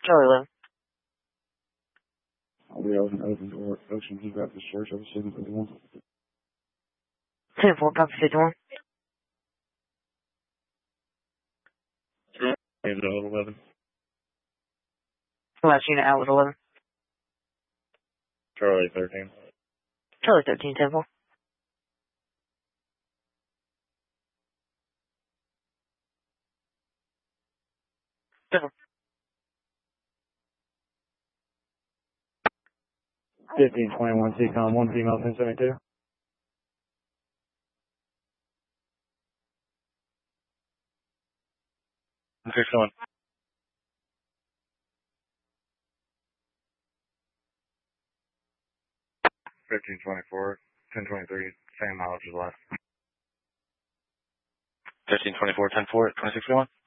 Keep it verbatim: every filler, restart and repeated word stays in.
Charlie eleven. I'll be out in open door. Ocean View Baptist Church. I was sitting for the one. ten four, copy fifty-one. David out eleven. Last unit out with eleven. Charlie thirteen. Charlie thirteen, ten four. ten four. fifteen twenty-one, C COM, one female, ten seventy-two. six one. fifteen twenty-four, ten twenty-three, same mileage as last. fifteen twenty-four, ten four, twenty-six one.